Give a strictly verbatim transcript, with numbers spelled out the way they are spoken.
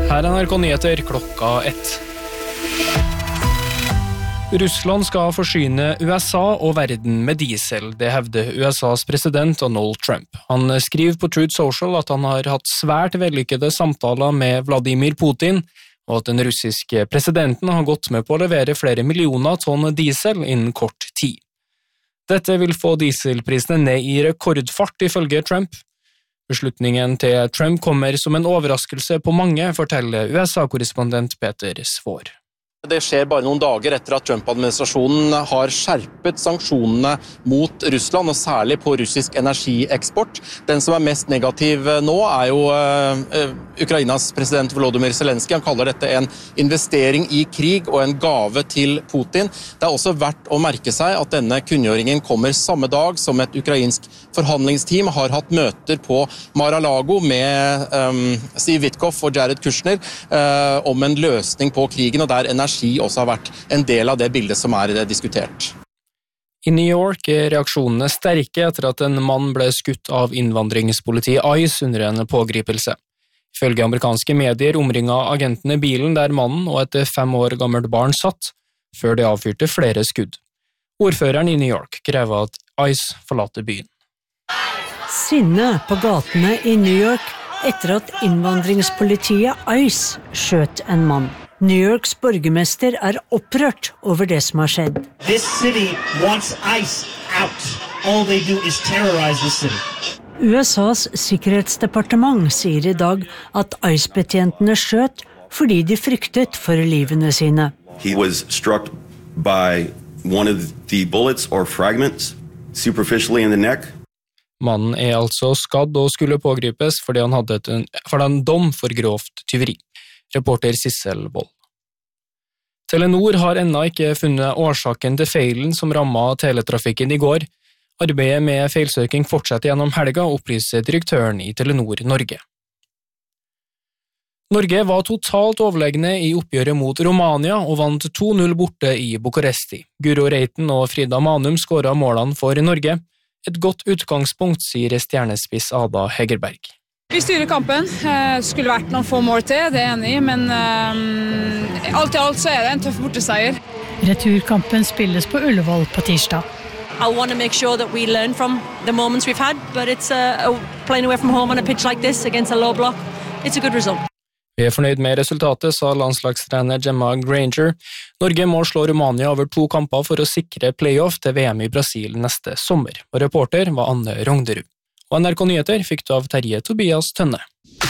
Her er N R K Nyheter klokka ett. Russland skal forsyne U S A og verden med diesel, det hevder U S A's president Donald Trump. Han skriver på Truth Social at han har hatt svært vellykkede samtaler med Vladimir Putin, og at den russiske presidenten har gått med på å levere flere millioner tonn diesel innen kort tid. Dette vil få dieselprisene ned i rekordfart ifølge Trump. Beslutningen til Trump kommer som en overraskelse på mange, forteller U S A-korrespondent Peter Svår. Det skjer bare noen dager etter at Trump-administrasjonen har skjerpet sanksjonene mot Russland, og særlig på russisk energieksport. Den som er mest negativ nå er jo uh, Ukrainas president Volodymyr Zelenskyj. Han kaller dette en investering i krig og en gave til Putin. Det er også verdt å merke seg at denne kunngjøringen kommer samme dag som et ukrainsk forhandlingsteam har hatt møter på Mar-a-Lago med um, Steve Witkoff og Jared Kushner uh, om en løsning på krigen, og der energi også har vært en del av det bildet som er diskutert. I New York er reaksjonene sterke etter at en mann ble skutt av innvandringspolitiet ICE under en pågripelse. Ifølge amerikanske medier omringet agentene bilen der mannen og et fem år gammelt barn satt, før de avfyrte flere skudd. Ordføreren i New York krever at ICE forlater byen. Sinne på gatene i New York etter at innvandringspolitiet ICE skjøt en mann. New Yorks borgermester er opprørt over det som har skjedd. This city wants ICE out. All they do is terrorize the city. U S A's sikkerhetsdepartement sier i dag at ICE-betjentene skjøt fordi de fryktet for livene sine. He was struck by one of the bullets or fragments superficially in the neck. Mannen er altså skadd og skulle pågripes fordi han hadde en, for en dom for grovt tyveri. Reporter Sissel Boll. Telenor har ennå ikke funnet årsaken til feilen som rammet teletrafikken i går. Arbeidet med feilsøking fortsetter gjennom helga, opplyser direktøren i Telenor Norge. Norge var totalt overlegne i oppgjøret mot Romania og vant to null borte i Bucuresti. Guro Reiten og Frida Manum skåret målene for Norge. Et godt utgangspunkt, sier stjernespiss Ada Hegerberg. Vi styrer kampen. Skulle vært noen få mål til, det er jeg enig i, men um, alt i alt så er det en tøff borteseier. Returkampen spilles på Ullevål på tirsdag. I want to make sure that we learn from the moments we've had, but it's uh, playing away from home on a pitch like this against a low block. It's a good result. Vi er fornøyd med resultatet, sa landslagstrener Gemma Granger. Norge må slå Romania over to kamper for å sikre playoff til V M i Brasil neste sommer. Og reporter var Anne Rognerud. Og N R K Nyheter fikk du av Terje Tobias Tønne.